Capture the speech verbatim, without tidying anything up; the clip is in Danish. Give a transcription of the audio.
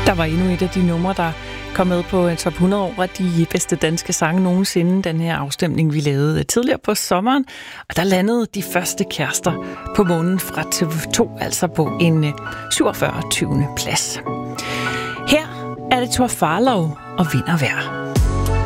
Der var endnu et af de numre, der kom med på top hundrede over de bedste danske sange nogensinde. Den her afstemning, vi lavede tidligere på sommeren. Og der landede de første kærester på månen fra T V to, altså på en syvogfyrre tyvende plads. Her er det Thor Farlov og Vind og Vejr.